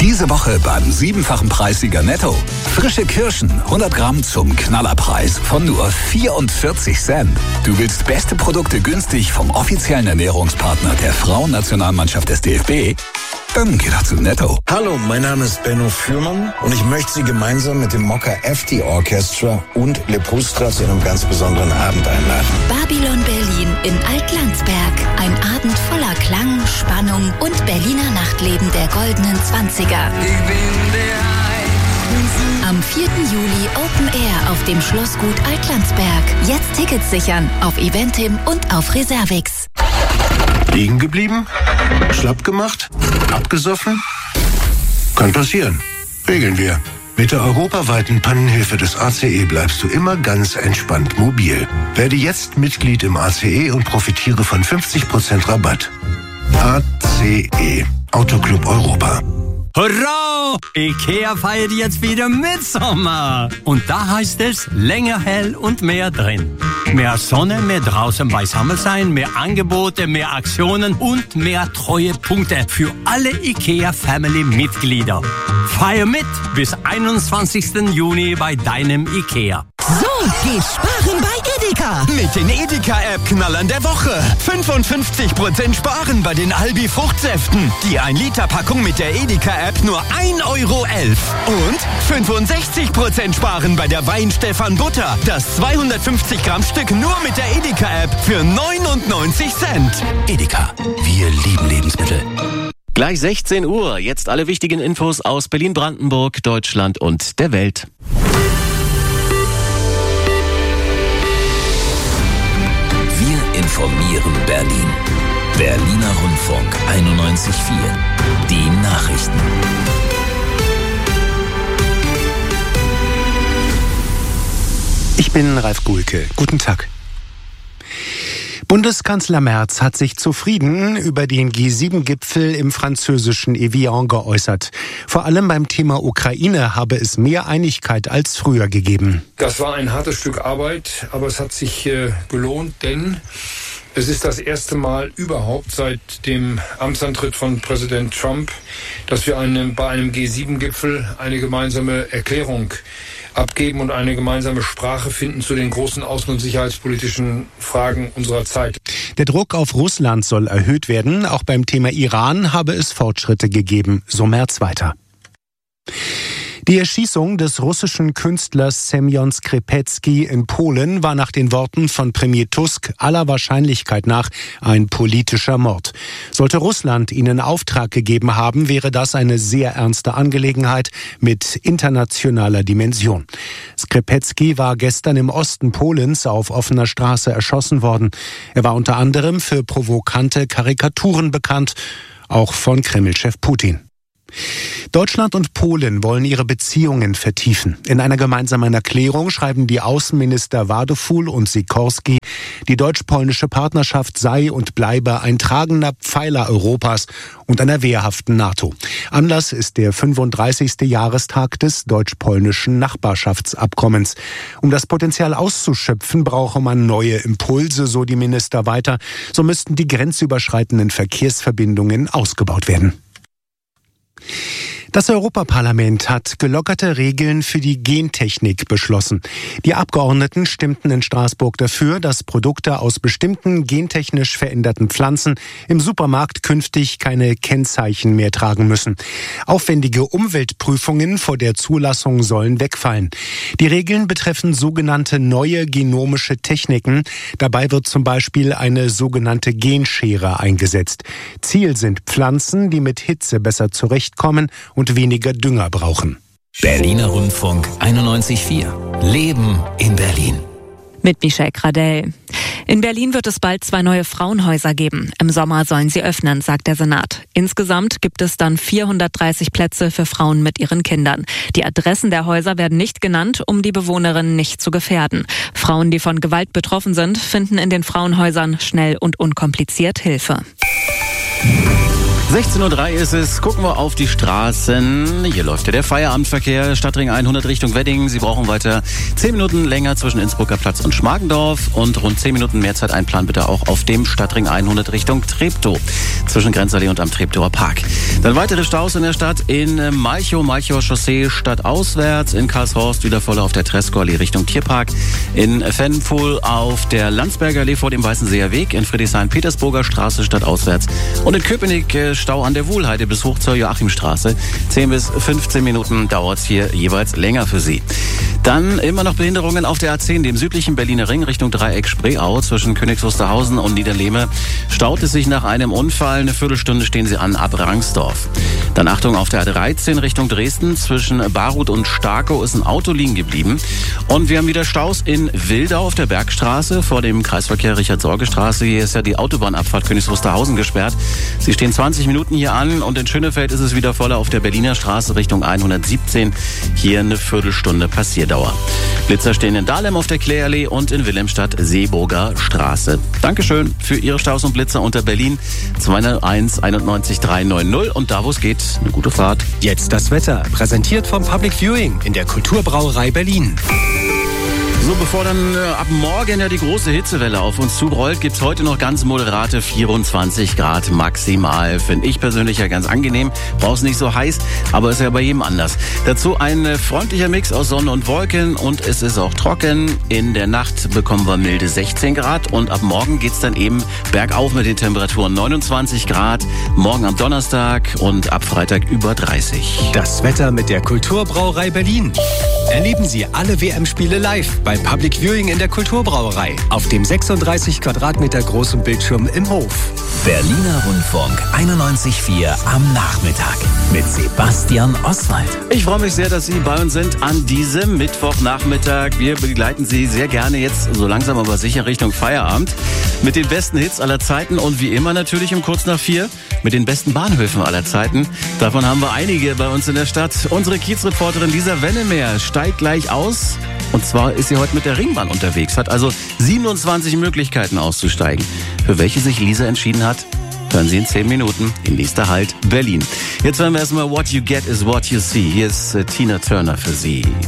Diese Woche beim 7-fachen Preissieger Netto. Frische Kirschen, 100 Gramm zum Knallerpreis von nur 44 Cent. Du willst beste Produkte günstig vom offiziellen Ernährungspartner der Frauennationalmannschaft des DFB? Dann geh doch zu Netto. Hallo, mein Name ist Benno Fürmann und ich möchte Sie gemeinsam mit dem Mokka FT Orchestra und Lepustra zu einem ganz besonderen Abend einladen. Babylon Berlin in Altlandsberg. Ein Abend voller Klang, Spannung und Berliner Nachtleben der goldenen 20er. Am 4. Juli Open Air auf dem Schlossgut Altlandsberg. Jetzt Tickets sichern auf Eventim und auf Reservix. Liegen geblieben? Schlapp gemacht? Abgesoffen? Kann passieren. Regeln wir. Mit der europaweiten Pannenhilfe des ACE bleibst du immer ganz entspannt mobil. Werde jetzt Mitglied im ACE und profitiere von 50% Rabatt. ACE. Autoclub Europa. Hurra! IKEA feiert jetzt wieder Mitsommer. Und da heißt es länger hell und mehr drin. Mehr Sonne, mehr draußen beisammen sein, mehr Angebote, mehr Aktionen und mehr Treuepunkte für alle IKEA-Family-Mitglieder. Feier mit bis 21. Juni bei deinem IKEA. So, geh sparen bei Edeka. Mit den Edeka-App-Knallern der Woche. 55% sparen bei den Albi-Fruchtsäften. Die 1-Liter-Packung mit der Edeka-App nur 1,11 € Und 65% sparen bei der Weinstefan Butter. Das 250-Gramm-Stück nur mit der Edeka-App für 99 Cent. Edeka, wir lieben Lebensmittel. Gleich 16 Uhr. Jetzt alle wichtigen Infos aus Berlin, Brandenburg, Deutschland und der Welt. Wir informieren Berlin. Berliner Rundfunk 91.4. Die Nachrichten. Ich bin Ralf Guhlke. Guten Tag. Bundeskanzler Merz hat sich zufrieden über den G7-Gipfel im französischen Evian geäußert. Vor allem beim Thema Ukraine habe es mehr Einigkeit als früher gegeben. Das war ein hartes Stück Arbeit, aber es hat sich gelohnt, denn es ist das erste Mal überhaupt seit dem Amtsantritt von Präsident Trump, dass wir bei einem G7-Gipfel eine gemeinsame Erklärung abgeben und eine gemeinsame Sprache finden zu den großen außen- und sicherheitspolitischen Fragen unserer Zeit. Der Druck auf Russland soll erhöht werden. Auch beim Thema Iran habe es Fortschritte gegeben, so Merz weiter. Die Erschießung des russischen Künstlers Semjon Skrzepecki in Polen war nach den Worten von Premier Tusk aller Wahrscheinlichkeit nach ein politischer Mord. Sollte Russland ihnen Auftrag gegeben haben, wäre das eine sehr ernste Angelegenheit mit internationaler Dimension. Skrzepecki war gestern im Osten Polens auf offener Straße erschossen worden. Er war unter anderem für provokante Karikaturen bekannt, auch von Kremlchef Putin. Deutschland und Polen wollen ihre Beziehungen vertiefen. In einer gemeinsamen Erklärung schreiben die Außenminister Wadeful und Sikorski, die deutsch-polnische Partnerschaft sei und bleibe ein tragender Pfeiler Europas und einer wehrhaften NATO. Anlass ist der 35. Jahrestag des deutsch-polnischen Nachbarschaftsabkommens. Um das Potenzial auszuschöpfen, brauche man neue Impulse, so die Minister weiter. So müssten die grenzüberschreitenden Verkehrsverbindungen ausgebaut werden. Das Europaparlament hat gelockerte Regeln für die Gentechnik beschlossen. Die Abgeordneten stimmten in Straßburg dafür, dass Produkte aus bestimmten gentechnisch veränderten Pflanzen im Supermarkt künftig keine Kennzeichen mehr tragen müssen. Aufwendige Umweltprüfungen vor der Zulassung sollen wegfallen. Die Regeln betreffen sogenannte neue genomische Techniken. Dabei wird zum Beispiel eine sogenannte Genschere eingesetzt. Ziel sind Pflanzen, die mit Hitze besser zurechtkommen und weniger Dünger brauchen. Berliner Rundfunk 91.4. Leben in Berlin. Mit Michelle Gradell. In Berlin wird es bald 2 neue Frauenhäuser geben. Im Sommer sollen sie öffnen, sagt der Senat. Insgesamt gibt es dann 430 Plätze für Frauen mit ihren Kindern. Die Adressen der Häuser werden nicht genannt, um die Bewohnerinnen nicht zu gefährden. Frauen, die von Gewalt betroffen sind, finden in den Frauenhäusern schnell und unkompliziert Hilfe. 16:03 Uhr ist es. Gucken wir auf die Straßen. Hier läuft ja der Feierabendverkehr. Stadtring 100 Richtung Wedding. Sie brauchen weiter 10 Minuten länger zwischen Innsbrucker Platz und Schmargendorf. Und rund 10 Minuten mehr Zeit einplanen bitte auch auf dem Stadtring 100 Richtung Treptow. Zwischen Grenzallee und am Treptower Park. Dann weitere Staus in der Stadt in Malchower Chaussee stadtauswärts. In Karlshorst wieder voll auf der Tresco-Allee Richtung Tierpark. In Fennpool auf der Landsberger Allee vor dem Weißenseer Weg. In Friedrichshain-Petersburger Straße stadtauswärts. Und in Köpenick Stau an der Wuhlheide bis hoch zur Joachimstraße. 10 bis 15 Minuten dauert es hier jeweils länger für Sie. Dann immer noch Behinderungen auf der A10, dem südlichen Berliner Ring Richtung Dreieck Spreeau. Zwischen Königs Wusterhausen und Niederlehme staut es sich nach einem Unfall. Eine Viertelstunde stehen Sie an ab Rangsdorf. Dann Achtung auf der A13 Richtung Dresden. Zwischen Baruth und Starkow ist ein Auto liegen geblieben. Und wir haben wieder Staus in Wildau auf der Bergstraße vor dem Kreisverkehr Richard-Sorge-Straße. Hier ist ja die Autobahnabfahrt Königs Wusterhausen gesperrt. Sie stehen 20 Minuten hier an und in Schönefeld ist es wieder voller auf der Berliner Straße Richtung 117. Hier eine Viertelstunde Passierdauer. Blitzer stehen in Dahlem auf der Kläallee und in Wilhelmstadt Seeburger Straße. Dankeschön für Ihre Staus und Blitzer unter Berlin 201 91 390 und da wo es geht, eine gute Fahrt. Jetzt das Wetter, präsentiert vom Public Viewing in der Kulturbrauerei Berlin. So, bevor dann ab morgen ja die große Hitzewelle auf uns zurollt, gibt's heute noch ganz moderate 24 Grad maximal. Finde ich persönlich ja ganz angenehm. Brauch's nicht so heiß, aber ist ja bei jedem anders. Dazu ein freundlicher Mix aus Sonne und Wolken und es ist auch trocken. In der Nacht bekommen wir milde 16 Grad und ab morgen geht's dann eben bergauf mit den Temperaturen 29 Grad. Morgen am Donnerstag und ab Freitag über 30. Das Wetter mit der Kulturbrauerei Berlin. Erleben Sie alle WM-Spiele live beim Public Viewing in der Kulturbrauerei auf dem 36 Quadratmeter großen Bildschirm im Hof. Berliner Rundfunk 91.4 am Nachmittag mit Sebastian Oswald. Ich freue mich sehr, dass Sie bei uns sind an diesem Mittwochnachmittag. Wir begleiten Sie sehr gerne jetzt so langsam aber sicher Richtung Feierabend mit den besten Hits aller Zeiten und wie immer natürlich um kurz nach 4 mit den besten Bahnhöfen aller Zeiten. Davon haben wir einige bei uns in der Stadt. Unsere Kiezreporterin Lisa Wennemer steigt gleich aus. Und zwar ist sie heute mit der Ringbahn unterwegs, hat also 27 Möglichkeiten auszusteigen. Für welche sich Lisa entschieden hat, hören Sie in 10 Minuten. In nächster Halt Berlin. Jetzt hören wir erstmal What You Get is What You See. Hier ist Tina Turner für Sie.